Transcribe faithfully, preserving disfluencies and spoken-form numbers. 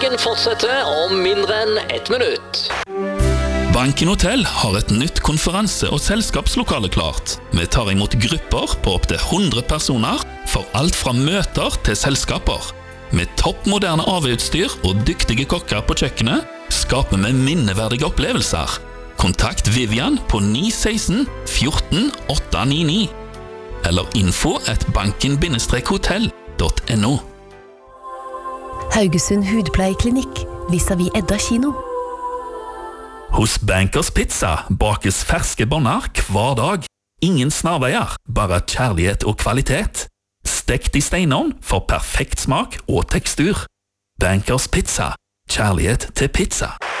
Den fortsetter om mindre enn ett minutt. Banken Hotel har et nytt konferanse- og selskapslokale klart. Vi tar imot grupper på opp til hundre personer for alt fra møter til selskaper. Med toppmoderne A V-utstyr og dyktige kokker på kjøkkenet skaper vi minneverdige opplevelser. Kontakt Vivian på ni ett seks ett fire åtte ni ni eller info at banken hotell punktum no. Haugesund Hudpleieklinikk, vis-à-vis Edda kino. Hos Bankers Pizza bakes ferske bånder hver dag. Ingen snarveier, bare kjærlighet og kvalitet. Stekt i steinovn for perfekt smak og tekstur. Bankers Pizza, kjærlighet til pizza.